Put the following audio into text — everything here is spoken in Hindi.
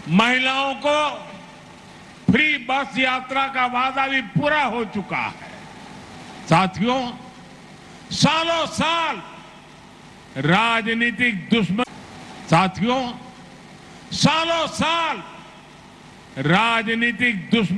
महिलाओं को फ्री बस यात्रा का वादा भी पूरा हो चुका है। साथियों, सालों साल राजनीतिक दुश्मन